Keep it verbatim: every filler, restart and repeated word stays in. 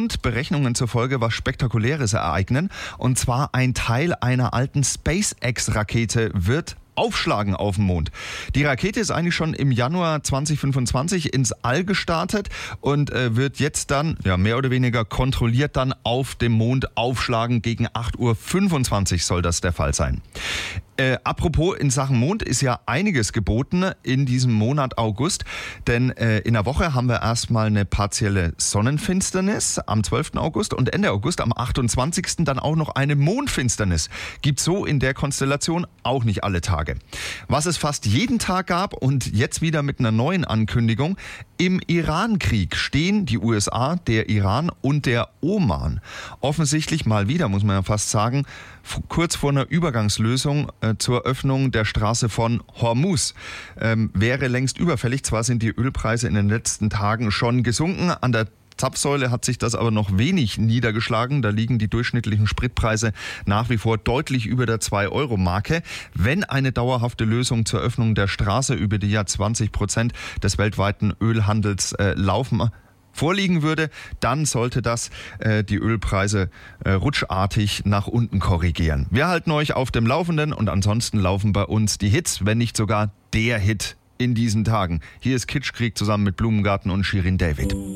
Mond Berechnungen zufolge was Spektakuläres ereignen. Und zwar ein Teil einer alten SpaceX-Rakete wird aufschlagen auf dem Mond. Die Rakete ist eigentlich schon im Januar zwanzig fünfundzwanzig ins All gestartet und äh, wird jetzt dann, ja mehr oder weniger kontrolliert dann auf dem Mond aufschlagen. Gegen acht Uhr fünfundzwanzig soll das der Fall sein. Äh, apropos, in Sachen Mond ist ja einiges geboten in diesem Monat August, denn äh, in der Woche haben wir erstmal eine partielle Sonnenfinsternis am zwölften August und Ende August am achtundzwanzigsten dann auch noch eine Mondfinsternis. Gibt so in der Konstellation auch nicht alle Tage. Was es fast jeden Tag gab und jetzt wieder mit einer neuen Ankündigung: Im Iran-Krieg stehen die U S A, der Iran und der Oman. Offensichtlich mal wieder, muss man ja fast sagen, f- kurz vor einer Übergangslösung äh, zur Öffnung der Straße von Hormuz. Ähm, wäre längst überfällig. Zwar sind die Ölpreise in den letzten Tagen schon gesunken, an der Zapfsäule hat sich das aber noch wenig niedergeschlagen. Da liegen die durchschnittlichen Spritpreise nach wie vor deutlich über der zwei Euro Marke. Wenn eine dauerhafte Lösung zur Öffnung der Straße, über die ja zwanzig Prozent des weltweiten Ölhandels äh, laufen, vorliegen würde, dann sollte das äh, die Ölpreise äh, rutschartig nach unten korrigieren. Wir halten euch auf dem Laufenden und ansonsten laufen bei uns die Hits, wenn nicht sogar der Hit in diesen Tagen. Hier ist Kitschkrieg zusammen mit Blumengarten und Shirin David.